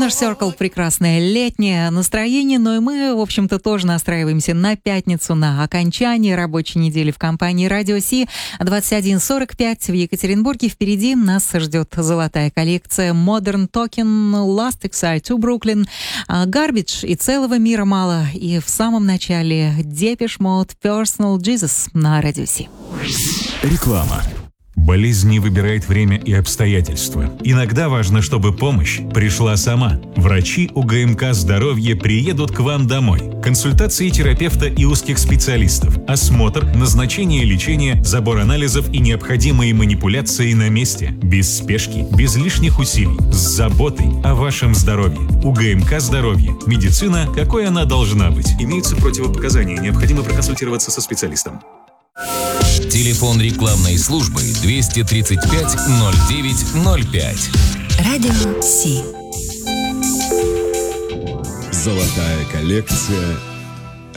Inner Circle — прекрасное летнее настроение, но и мы, в общем-то, тоже настраиваемся на пятницу, на окончание рабочей недели в компании Радио Си. 21:45 в Екатеринбурге. Впереди нас ждет золотая коллекция Modern Talking, Last Exile to Brooklyn, Garbage и целого мира мало. И в самом начале Depeche Mode, Personal Jesus на Радио Си. Реклама. Болезнь не выбирает время и обстоятельства. Иногда важно, чтобы помощь пришла сама. Врачи УГМК «Здоровье» приедут к вам домой. Консультации терапевта и узких специалистов. Осмотр, назначение лечения, забор анализов и необходимые манипуляции на месте. Без спешки, без лишних усилий. С заботой о вашем здоровье. УГМК «Здоровье». Медицина, какой она должна быть. Имеются противопоказания. Необходимо проконсультироваться со специалистом. Телефон рекламной службы 235 09 05. Радио Си. Золотая коллекция